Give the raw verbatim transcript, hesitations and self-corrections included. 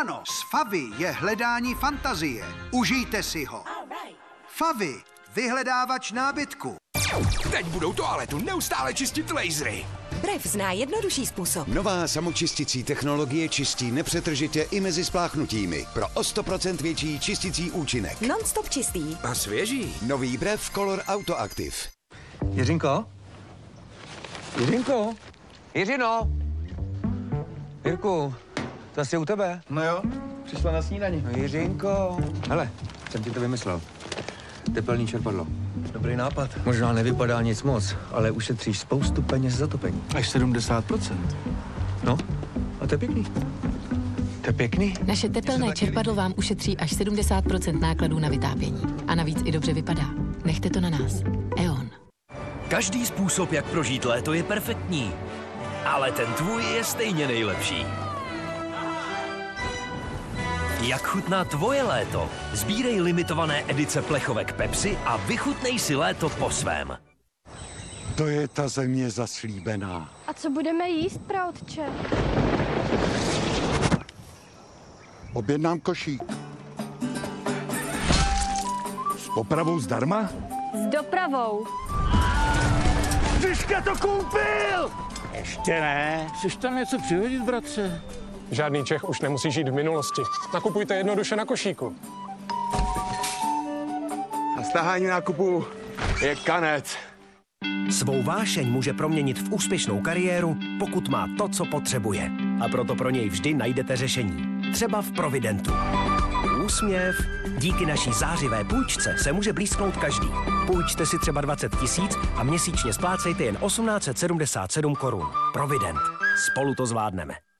Ano, s Favy je hledání fantazie. Užijte si ho. Favy, vyhledávač nábytku. Teď budou toaletu neustále čistit lasery. Brev zná jednodušší způsob. Nová samočistící technologie čistí nepřetržitě i mezi spláchnutími. Pro o sto procent větší čisticí účinek. Non-stop čistý. A svěží. Nový Brev Color Autoactive. Jiřinko? Jiřinko? Jiřino? Jirku, to asi u tebe? No jo, přišla na snídani. No, Jiřinko. Hele, jsem ti to vymyslel. Tepelný čerpadlo. Dobrý nápad. Možná nevypadá nic moc, ale ušetříš spoustu peněz za topení. Až sedmdesát procent. No, a to je pěkný. To je pěkný. Naše tepelné čerpadlo vám ušetří až sedmdesát procent nákladů na vytápění. A navíc i dobře vypadá. Nechte to na nás. E O N. Každý způsob, jak prožít léto, je perfektní. Ale ten tvůj je stejně nejlepší. Jak chutná tvoje léto? Sbírej limitované edice plechovek Pepsi a vychutnej si léto po svém. To je ta země zaslíbená. A co budeme jíst, praotče? Objednám košík. S popravou zdarma? S dopravou. Tyška to koupil! Ještě ne. Chceš tam něco přihodit, bratře? Žádný Čech už nemusí žít v minulosti. Nakupujte jednoduše na košíku. A stahání nákupu je kanec. Svou vášeň může proměnit v úspěšnou kariéru, pokud má to, co potřebuje. A proto pro něj vždy najdete řešení. Třeba v Providentu. Úsměv. Díky naší zářivé půjčce se může blízknout každý. Půjčte si třeba dvacet tisíc a měsíčně splácejte jen tisíc osm set sedmdesát sedm korun. Provident. Spolu to zvládneme.